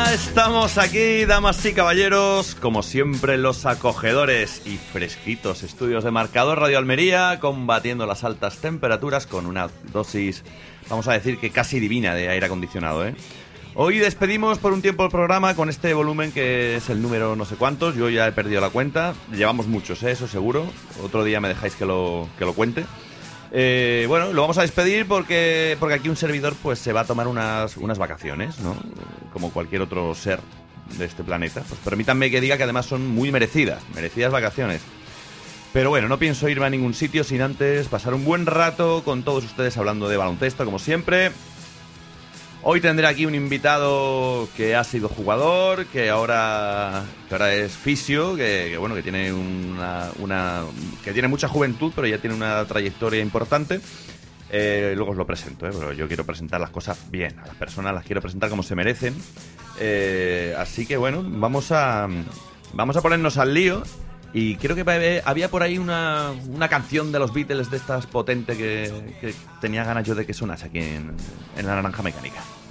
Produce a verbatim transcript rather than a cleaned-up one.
Ya estamos aquí, damas y caballeros, como siempre los acogedores y fresquitos estudios de Marcador Radio Almería, combatiendo las altas temperaturas con una dosis, vamos a decir que casi divina de aire acondicionado, ¿eh? Hoy despedimos por un tiempo el programa con este volumen que es el número no sé cuántos, yo ya he perdido la cuenta, llevamos muchos, ¿eh? Eso seguro, otro día me dejáis que lo, que lo cuente. Eh, bueno, lo vamos a despedir porque porque aquí un servidor pues se va a tomar unas, unas vacaciones, ¿no? Como cualquier otro ser de este planeta. Pues permítanme que diga que además son muy merecidas, merecidas vacaciones. Pero bueno, no pienso irme a ningún sitio sin antes pasar un buen rato con todos ustedes hablando de baloncesto, como siempre. Hoy tendré aquí un invitado que ha sido jugador, que ahora, que ahora es fisio, que, que bueno, que tiene una, una que tiene mucha juventud, pero ya tiene una trayectoria importante. Eh, luego os lo presento, ¿eh? Pero yo quiero presentar las cosas bien, a las personas las quiero presentar como se merecen. Eh, así que bueno, vamos a vamos a ponernos al lío. Y creo que había por ahí una, una canción de los Beatles de estas potente que, que tenía ganas yo de que sonase aquí en, en La Naranja Mecánica.